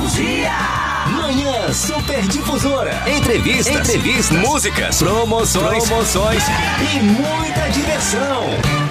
dia. Manhã Super Difusora. Entrevistas, músicas, promoções e muita diversão.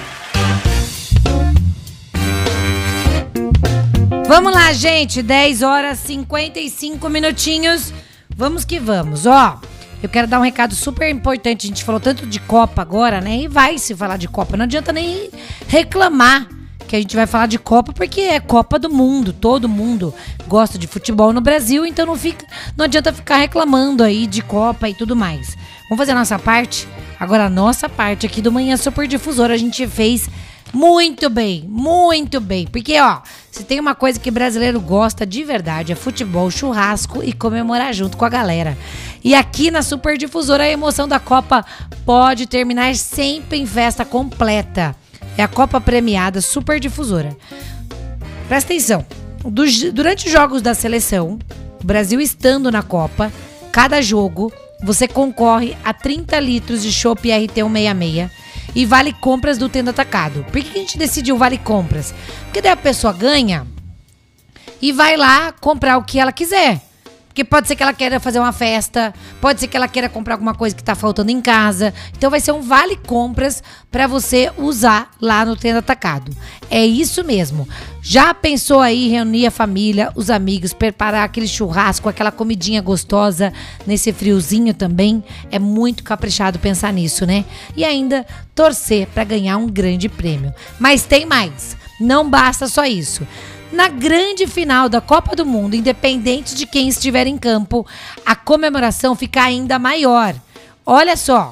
Vamos lá, gente. 10 horas 55 minutinhos. Vamos que vamos. Ó, eu quero dar um recado super importante. A gente falou tanto de Copa agora, né? E vai se falar de Copa. Não adianta nem reclamar que a gente vai falar de Copa, porque é Copa do Mundo. Todo mundo gosta de futebol no Brasil, então não adianta ficar reclamando aí de Copa e tudo mais. Vamos fazer a nossa parte? Agora, a nossa parte aqui do Manhã Super Difusora a gente fez muito bem, muito bem. Porque, ó, se tem uma coisa que brasileiro gosta de verdade, é futebol, churrasco e comemorar junto com a galera. E aqui na Super Difusora a emoção da Copa pode terminar sempre em festa completa. É a Copa premiada Super Difusora. Presta atenção. Durante os jogos da seleção, o Brasil estando na Copa, cada jogo você concorre a 30 litros de chopp RT166 e vale compras do Tenda Atacado. Por que a gente decidiu vale compras? Porque daí a pessoa ganha e vai lá comprar o que ela quiser. Porque pode ser que ela queira fazer uma festa, pode ser que ela queira comprar alguma coisa que tá faltando em casa. Então vai ser um vale compras para você usar lá no Tenda Atacado. É isso mesmo. Já pensou aí reunir a família, os amigos, preparar aquele churrasco, aquela comidinha gostosa nesse friozinho também? É muito caprichado pensar nisso, né? E ainda torcer para ganhar um grande prêmio. Mas tem mais. Não basta só isso. Na grande final da Copa do Mundo, independente de quem estiver em campo, a comemoração fica ainda maior. Olha só,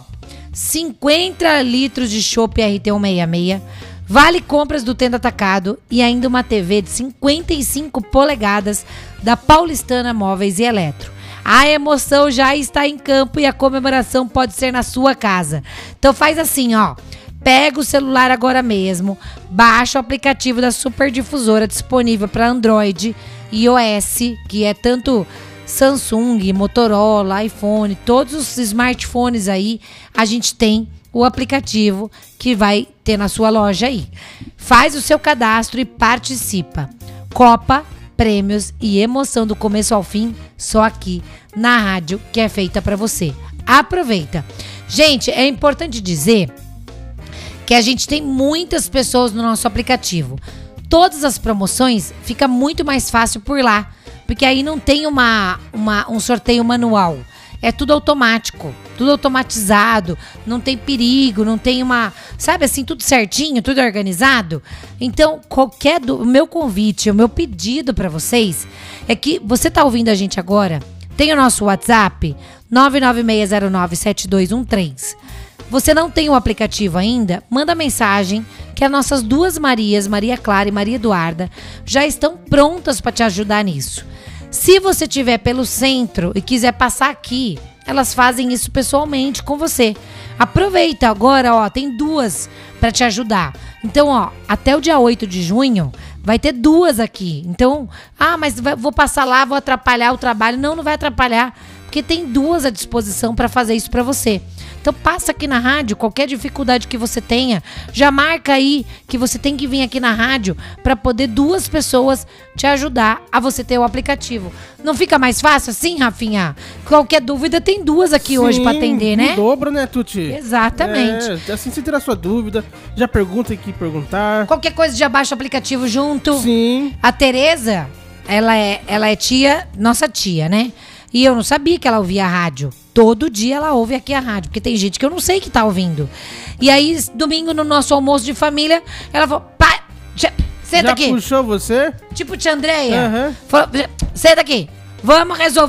50 litros de chopp RT166, vale compras do Tenda Atacado e ainda uma TV de 55 polegadas da Paulistana Móveis e Eletro. A emoção já está em campo e a comemoração pode ser na sua casa. Então faz assim, ó. Pega o celular agora mesmo, baixa o aplicativo da Super Difusora disponível para Android e iOS, que é tanto Samsung, Motorola, iPhone, todos os smartphones aí, a gente tem o aplicativo que vai ter na sua loja aí. Faz o seu cadastro e participa. Copa, prêmios e emoção do começo ao fim, só aqui na rádio que é feita para você. Aproveita. Gente, é importante dizer que a gente tem muitas pessoas no nosso aplicativo. Todas as promoções fica muito mais fácil por lá, porque aí não tem um sorteio manual. É tudo automático, tudo automatizado, não tem perigo, não tem sabe assim, tudo certinho, tudo organizado. Então, o meu convite, o meu pedido para vocês é que você tá ouvindo a gente agora, tem o nosso WhatsApp 996097213. Você não tem o aplicativo ainda? Manda mensagem que as nossas duas Marias, Maria Clara e Maria Eduarda, já estão prontas para te ajudar nisso. Se você estiver pelo centro e quiser passar aqui, elas fazem isso pessoalmente com você. Aproveita agora, ó, tem duas para te ajudar. Então, ó, até o dia 8 de junho vai ter duas aqui. Então, mas vou passar lá, vou atrapalhar o trabalho. Não vai atrapalhar, porque tem duas à disposição para fazer isso para você. Então passa aqui na rádio, qualquer dificuldade que você tenha, já marca aí que você tem que vir aqui na rádio para poder duas pessoas te ajudar a você ter o aplicativo. Não fica mais fácil assim, Rafinha? Qualquer dúvida tem duas aqui hoje para atender, né? Em dobro, né, Tuti? Exatamente. Assim você tira a sua dúvida, já pergunta aqui, perguntar. Qualquer coisa já baixa o aplicativo junto. Sim. A Tereza, ela é tia, nossa tia, né? E eu não sabia que ela ouvia a rádio. Todo dia ela ouve aqui a rádio, porque tem gente que eu não sei que tá ouvindo. E aí, domingo, no nosso almoço de família, ela falou, pai, senta aqui. Já puxou você? Tipo tia Andréia. Uhum. Falou, senta aqui, vamos resolver